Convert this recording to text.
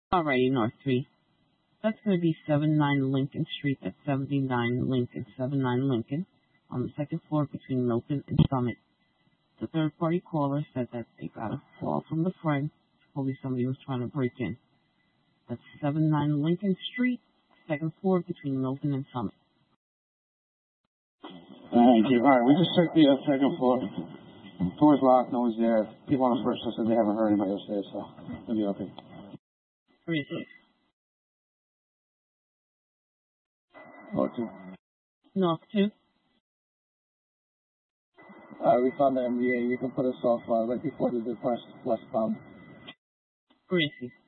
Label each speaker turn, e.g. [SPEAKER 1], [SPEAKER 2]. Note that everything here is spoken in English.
[SPEAKER 1] Alrighty, North 3. That's going to be 79 Lincoln Street. That's 79 Lincoln, 79 Lincoln, on the second floor between Milton and Summit. The third-party caller said that they got a call from the friend. Probably somebody was trying to break in. That's 79 Lincoln Street, second floor between Milton and Summit.
[SPEAKER 2] Thank you. All right, we just checked the second floor. Door's locked, no one's there. People on the first floor said they haven't heard anybody upstairs, so it'll be okay.
[SPEAKER 1] 3-6.
[SPEAKER 2] North 2.
[SPEAKER 1] North 2.
[SPEAKER 2] We found the MDA. You can put us off right before the depressed flush bomb.
[SPEAKER 1] 3-6.